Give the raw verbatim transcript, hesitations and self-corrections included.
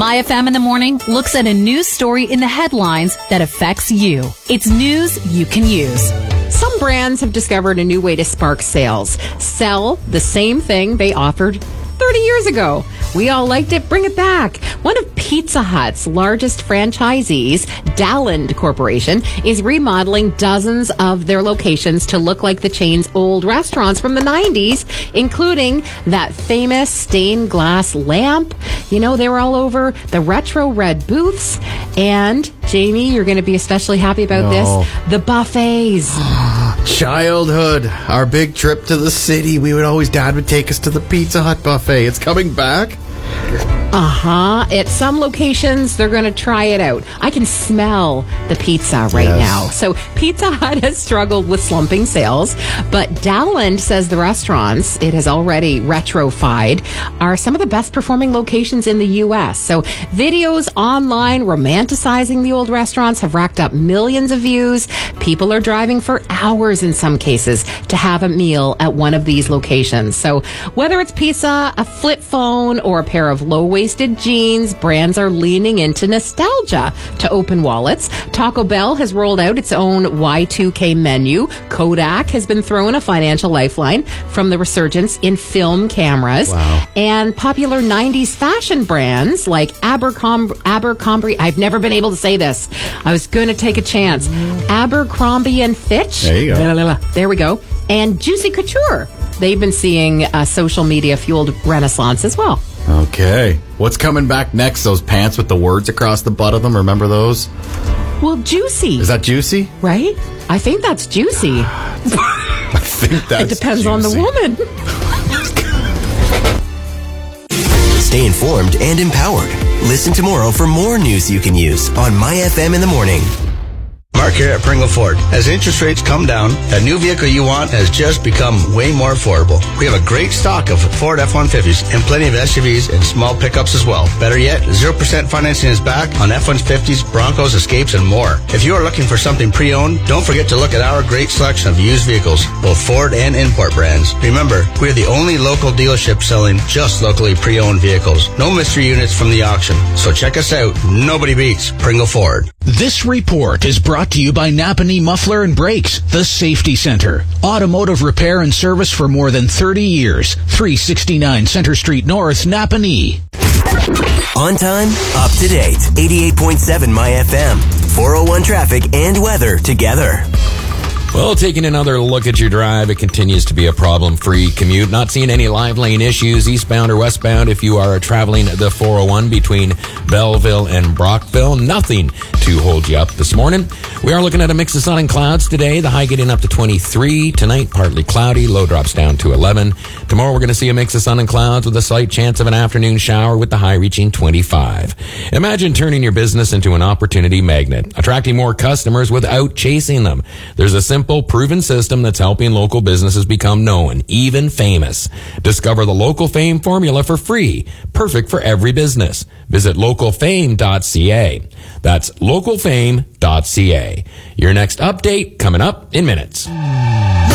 My F M in the Morning looks at a news story in the headlines that affects you. It's news you can use. Some brands have discovered a new way to spark sales. Sell the same thing they offered thirty years ago. We all liked it. Bring it back. One of Pizza Hut's largest franchisees, Dalland Corporation, is remodeling dozens of their locations to look like the chain's old restaurants from the nineties, including that famous stained glass lamp. You know, they were all over the retro red booths. And, Jamie, you're going to be especially happy about No. this. The buffets. Childhood, our big trip to the city. We would always, Dad would take us to the Pizza Hut buffet. It's coming back. Uh-huh. At some locations, they're going to try it out. I can smell the pizza right Yes. now. So Pizza Hut has struggled with slumping sales, but Dalland says the restaurants it has already retrofied are some of the best performing locations in the U S. So videos online romanticizing the old restaurants have racked up millions of views. People are driving for hours in some cases to have a meal at one of these locations. So whether it's pizza, a flip phone, or a pair of low-waisted jeans, brands are leaning into nostalgia to open wallets. Taco Bell has rolled out its own Y two K menu. Kodak has been thrown a financial lifeline from the resurgence in film cameras. Wow. And popular nineties fashion brands like Abercrombie, Abercrombie, I've never been able to say this. I was going to take a chance. Abercrombie and Fitch. There you go. Blah, blah, blah. There we go. And Juicy Couture. They've been seeing a social media fueled renaissance as well. Okay. What's coming back next? Those pants with the words across the butt of them. Remember those? Well, juicy. Is that juicy? Right? I think that's juicy. I think that's It depends juicy. on the woman. Stay informed and empowered. Listen tomorrow for more news you can use on My F M in the Morning. Mark here at Pringle Ford. As interest rates come down, that new vehicle you want has just become way more affordable. We have a great stock of Ford F one fifties and plenty of S U Vs and small pickups as well. Better yet, zero percent financing is back on F one fifties, Broncos, Escapes, and more. If you are looking for something pre-owned, don't forget to look at our great selection of used vehicles, both Ford and import brands. Remember, we are the only local dealership selling just locally pre-owned vehicles. No mystery units from the auction. So check us out. Nobody beats Pringle Ford. This report is brought to you by Napanee Muffler and Brakes, the Safety Center. Automotive repair and service for more than thirty years. three sixty-nine Center Street North, Napanee. On time, up to date. eighty-eight point seven My F M. four oh one traffic and weather together. Well, taking another look at your drive, it continues to be a problem-free commute. Not seeing any live lane issues, eastbound or westbound, if you are traveling the four oh one between Belleville and Brockville. Nothing to hold you up this morning. We are looking at a mix of sun and clouds today. The high getting up to twenty-three. Tonight, partly cloudy. Low drops down to eleven. Tomorrow, we're going to see a mix of sun and clouds with a slight chance of an afternoon shower with the high reaching twenty-five. Imagine turning your business into an opportunity magnet, attracting more customers without chasing them. There's a simple Simple, proven system that's helping local businesses become known, even famous. Discover the Local Fame formula for free, perfect for every business. Visit local fame dot c a. That's local fame dot c a. Your next update coming up in minutes.